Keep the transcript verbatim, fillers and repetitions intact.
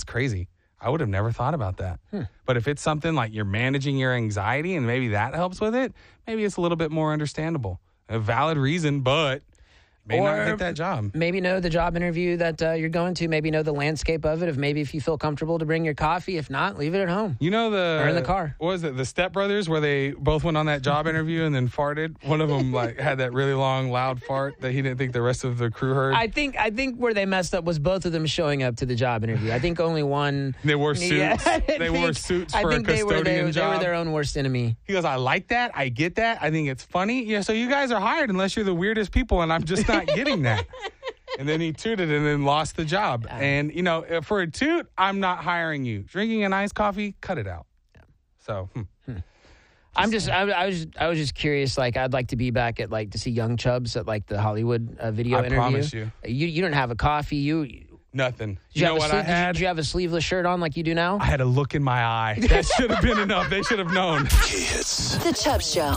crazy. I would have never thought about that. Hmm. But if it's something like you're managing your anxiety and maybe that helps with it, maybe it's a little bit more understandable. A valid reason, but may or not get that job. Maybe know the job interview that uh, you're going to. Maybe know the landscape of it. If maybe if you feel comfortable to bring your coffee. If not, leave it at home. You know the or in the car. What was it? The Step Brothers, where they both went on that job interview and then farted. One of them like had that really long, loud fart that he didn't think the rest of the crew heard. I think I think where they messed up was both of them showing up to the job interview. I think only one. They wore suits. Yeah, they think, wore suits for I think a they custodian were they, job. they were their own worst enemy. He goes, I like that. I get that. I think it's funny. Yeah, so you guys are hired unless you're the weirdest people, and I'm just not getting that. And then he tooted and then lost the job. Yeah. And, you know, for a toot, I'm not hiring you. Drinking an iced coffee, cut it out. Yeah. So, hmm. Hmm. I'm just, I, I was, I was just curious. Like, I'd like to be back at like to see Young Chubbs at like the Hollywood uh, video I interview. promise you. You, you don't have a coffee. You Nothing. Did You, you know have a what sleeve, I had? Did you, did you have a sleeveless shirt on like you do now? I had a look in my eye. That should have been enough. They should have known. The Chubb Show.